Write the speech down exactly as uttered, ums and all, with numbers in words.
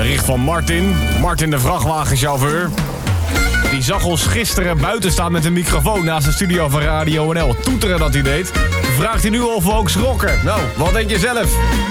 bericht van Martin. Martin de vrachtwagenchauffeur. Die zag ons gisteren buiten staan met een microfoon naast de studio van Radio N L. Toeteren dat hij deed. Vraagt hij nu of we ook schrokken. Nou, wat denk je zelf?